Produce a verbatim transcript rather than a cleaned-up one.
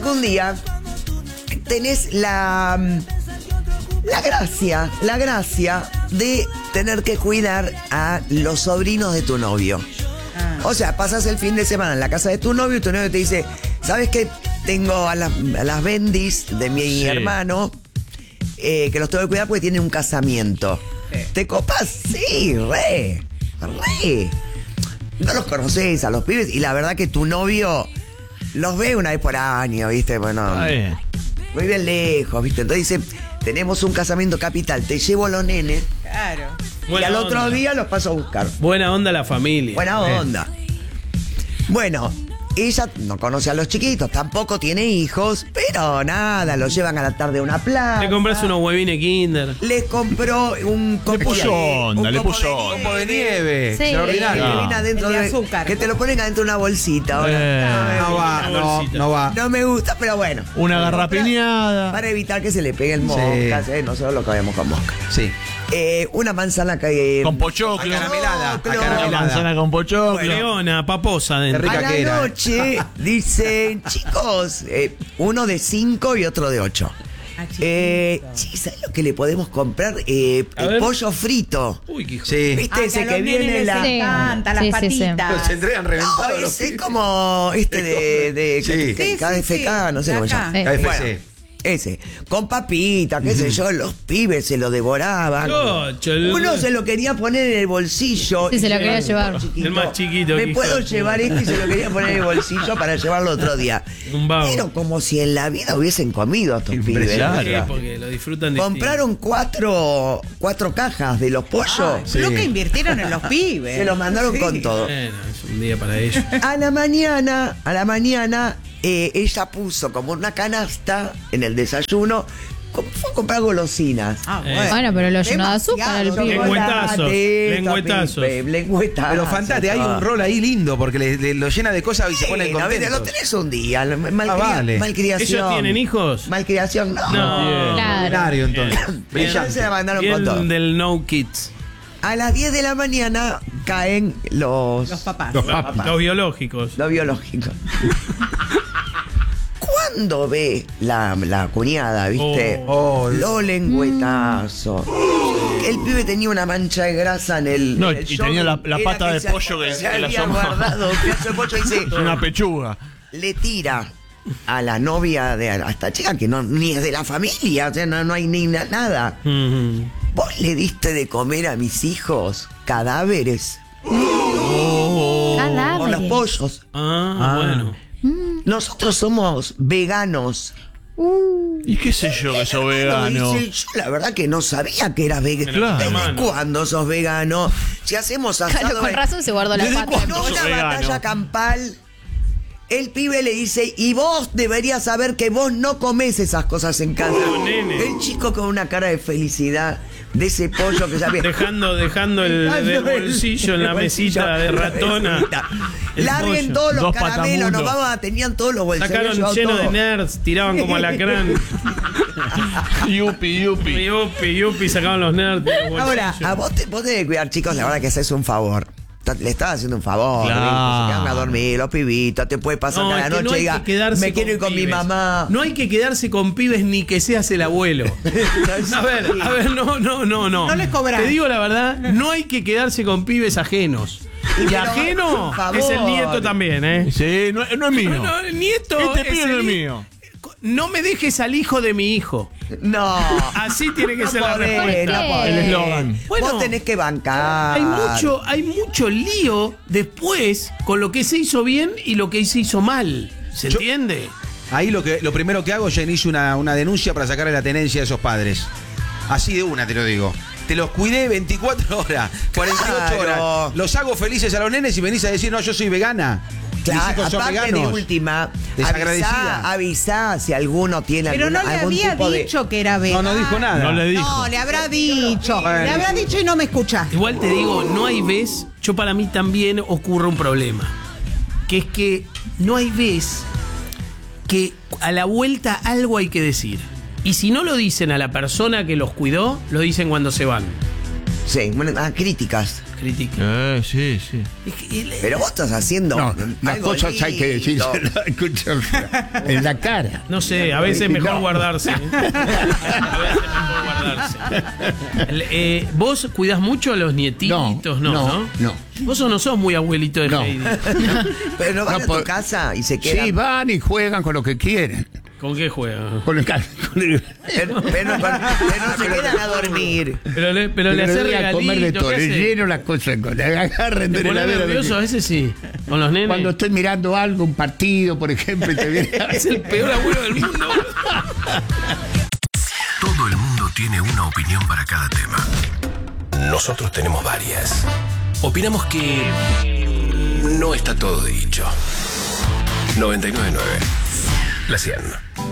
que un día tenés la, la gracia, la gracia de tener que cuidar a los sobrinos de tu novio. Ah. O sea, pasas el fin de semana en la casa de tu novio y tu novio te dice, ¿sabes qué? Tengo a las, a las bendis de mi Sí. hermano, eh, que los tengo que cuidar porque tienen un casamiento. Sí. ¿Te copas? Sí, re, re. No los conoces a los pibes y la verdad que tu novio los ve una vez por año, ¿viste? Bueno, Está bien. muy bien lejos, ¿viste? Entonces dice, tenemos un casamiento capital, te llevo a los nenes Claro. y Buena al otro onda. día los paso a buscar. Buena onda la familia. Buena onda. Bueno, ella no conoce a los chiquitos, tampoco tiene hijos, pero nada, los llevan a la tarde a una plaza. Le compras unos huevines Kinder. Les compró un copo Le puso de- onda, un le copo puso de onda. nieve. Copo de nieve, Sí. extraordinario. Que viene adentro El de de- azúcar. que te lo ponen adentro de una bolsita ahora. Eh. No va, Una no, bolsita. no va. No me gusta, pero bueno. Una Para- garrapiñada. Para evitar que se le pegue el mosca, ¿eh? Nosotros lo comemos con mosca. Sí. Eh, una manzana que... Con pochoclo. Acaramelada, Pochoclo. Una acaramelada. manzana con pochoclo. Leona, paposa Qué dentro. rica A la que era. noche dicen, chicos, eh, uno de cinco y otro de ocho. Ah, chiquito. Eh, sí, ¿sabes lo que le podemos comprar? Eh, A el ver. pollo frito. Uy, qué hijo. Sí. ¿Viste Ah, ese a que los viene nenes la... les Sí. encanta, las Sí, sí, sí. patitas. Se entregan No, reventados. los ese es pibes. como este de, de Sí. que- que- Sí, sí, K F K, sí. no sé cómo se llama. Acá. Eh. K F C. Bueno, ese, con papita, qué sé yo, los pibes se lo devoraban. Chocho, el- Uno se lo quería poner en el bolsillo. Sí, se lo y quería el llevar. más chiquito, El más chiquito, Me hijo puedo de llevar puta. este y se lo quería poner en el bolsillo para llevarlo otro día. Un vago. Pero como si en la vida hubiesen comido estos pibes. Impresionante. Sí, porque lo disfrutan de Compraron cuatro, cuatro cajas de los pollos. Ay, Sí. Lo que invirtieron en los pibes. Se los mandaron Sí. con todo. Bueno, es un día para ellos. A la mañana, a la mañana, eh, ella puso como una canasta en el desayuno. com- Fue a comprar golosinas. Ah, Eh. bueno. Bueno, pero lo llenó de azúcar al Demasiado. pibe. Lengüetazos, Chocolate, lengüetazos. Pepe, lengüetazos. Pero fantástico, hay un rol ahí lindo porque le, le- lo llena de cosas y se ponen Bueno, viste, contentos. lo tenés un día. Malcria- Ah, vale. Malcriación. ¿Ellos tienen hijos? Malcriación, no. No. Claro. Binario, entonces. Entonces Brillante. se la mandaron Bien con todo. del No Kids. A las diez de la mañana caen los, Los papás. Los papás. Los biológicos. Lo biológico. Cuando ve la, la cuñada, ¿viste? Oh. Lo lengüetazo. El pibe tenía una mancha de grasa en el. No, en el y jogging. tenía la- la Era pata que de se- pollo que- se que le había asomaba. guardado un pedazo de pollo y dice. Una pechuga. Le tira a la novia de a esta chica que no ni es de la familia, o sea, no, no hay ni na- nada. Ujú. ¿Vos le diste de comer a mis hijos cadáveres Oh. por los Cadáveres. pollos? Ah, Ah. bueno. Nosotros somos veganos. ¿Y qué sé yo que soy vegano? Dice, yo la verdad que no sabía que eras vegano. Claro. ¿Desde Mano. cuándo sos vegano? Si hacemos asado... Claro, con razón se guardó la ¿Desde pata. cuándo sos una vegano? batalla campal? El pibe le dice, y vos deberías saber que vos no comés esas cosas en casa. No, nene. El chico con una cara de felicidad de ese pollo que sabía. Dejando, dejando el, Dejando el el- bolsillo en la el bolsillo, mesita de la ratona. mesita. El Larguen pollo. todos los Dos caramelos, nos patamulos. vamos a, tenían todos los bolsillos. Sacaron llevados lleno de todo. nerds, tiraban como alacrán. Yupi, yupi. Yupi, yupi, sacaban los nerds. de los Ahora, bolsillos. a vos, te, vos tenés que cuidar, chicos, la verdad que haces un favor. Ta- Le estás haciendo un favor. Claro. ¿viste? Se quedan a dormir, los pibitos. Te puede pasar que a es la que noche no hay diga, que quedarse me quiero ir con mi pibes. mamá. No hay que quedarse con pibes ni que seas el abuelo. A ver, a ver, no, no, no, no. No les cobrás. Te digo la verdad, no hay que quedarse con pibes ajenos. Y pero, ajeno por favor. es el nieto también, ¿eh? Sí, no, no es mío. No, no, el nieto Este pibe es no el es hi- mío. No me dejes al hijo de mi hijo. No. Así tiene que No ser la podés, respuesta. no podés. El eslogan. Bueno, vos tenés que bancar. Hay mucho, hay mucho lío después con lo que se hizo bien y lo que se hizo mal. ¿Se Yo- entiende? Ahí lo que lo primero que hago, ya inicio una, una denuncia para sacarle la tenencia a esos padres. Así de una te lo digo. Te los cuidé veinticuatro horas, cuarenta y ocho Claro. horas. Los hago felices a los nenes y venís a decir, no, yo soy vegana. Mis Claro, hijos son aparte de veganos. última, Desagradecida. avisá, avisá si alguno tiene Pero alguna- no le algún había tipo de... dicho que era No, vegano. no dijo nada. No le dijo. No, le habrá dicho. Bueno. Le habrá dicho y no me escuchaste. Igual te digo, no hay vez, yo para mí también ocurre un problema. Que es que no hay vez que a la vuelta algo hay que decir. Y si no lo dicen a la persona que los cuidó, lo dicen cuando se van. Sí, bueno, ah, críticas. Crítica. Eh, sí, sí. Es que el- Pero vos estás haciendo. No, las algo cosas hay que lindo. decirlas escucha, en la cara. No sé, a veces es mejor No. guardarse. ¿eh? A veces es mejor guardarse. El, eh, ¿Vos cuidás mucho a los nietitos? No, no, no. no. Vos no sos muy abuelito de No. Heidi. Pero no van No, a tu por- casa y se quedan. Sí, van y juegan con lo que quieren. ¿Con qué juegan? Con el, con el- Pero, pero- pero no se quedan a dormir. Pero le, pero le Pero haces le voy a comer de regalitos. todo, ¿qué le haces? lleno las cosas con le agarren ¿Te de la pones vera. nervioso? A veces sí. Con los nenes. Cuando estoy mirando algo, un partido, por ejemplo, y te viene a- Es el peor abuelo del mundo. Todo el mundo tiene una opinión para cada tema. Nosotros tenemos varias. Opinamos que no está todo dicho. noventa y nueve punto nueve. La cien.